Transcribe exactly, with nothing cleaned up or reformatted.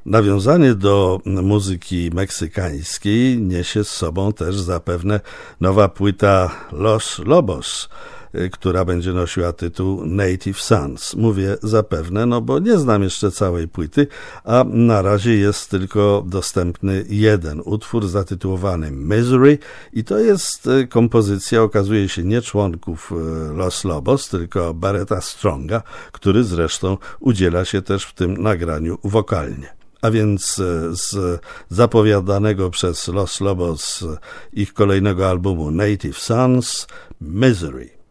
Nawiązanie do muzyki meksykańskiej niesie z sobą też zapewne nowa płyta Los Lobos, która będzie nosiła tytuł Native Sons. Mówię zapewne, no bo nie znam jeszcze całej płyty, a na razie jest tylko dostępny jeden utwór zatytułowany Misery i to jest kompozycja, okazuje się, nie członków Los Lobos, tylko Barretta Stronga, który zresztą udziela się też w tym nagraniu wokalnie. A więc z zapowiadanego przez Los Lobos ich kolejnego albumu Native Sons, Misery.